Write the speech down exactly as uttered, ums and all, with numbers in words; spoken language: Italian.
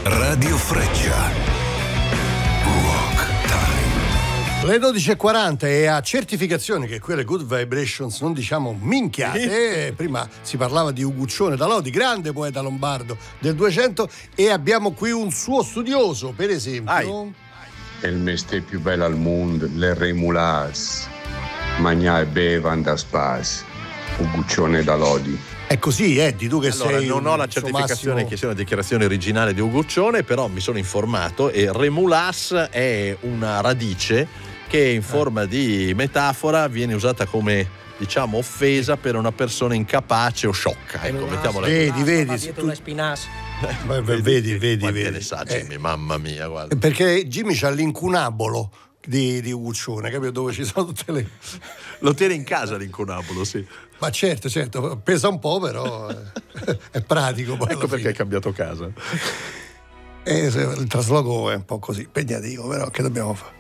Radio Freccia. Rock Time. Le dodici e quaranta e a certificazione che quelle Good Vibrations non diciamo minchiate. Prima si parlava di Uguccione da Lodi, grande poeta lombardo del duecento, e abbiamo qui un suo studioso, per esempio. Ai. È il mestiere più bello al mondo, le remulas, mangiare e bere da spas, Uguccione da Lodi. È così, Eddie, tu che Allora, sei non ho la il suo certificazione massimo... che sia una dichiarazione originale di Uguccione, però mi sono informato e remulas è una radice che in forma di metafora viene usata come, diciamo, offesa per una persona incapace o sciocca. Ecco, mettiamola così. Vedi, vedi, dietro tu- le spinasse. Vedi, vedi, vedi, Quante vedi. ne sa Jimmy, Eh, mamma mia, guarda. perché Jimmy c'ha l'incunabolo di, di Uguccione, capito? Dove ci sono tutte le... Lo tiene in casa l'incunabolo, sì. Ma certo, certo, pesa un po', però è, è pratico. Poi Ecco alla perché fine. hai cambiato casa. Eh, se- il trasloco è un po' così impegnativo, però che dobbiamo fare?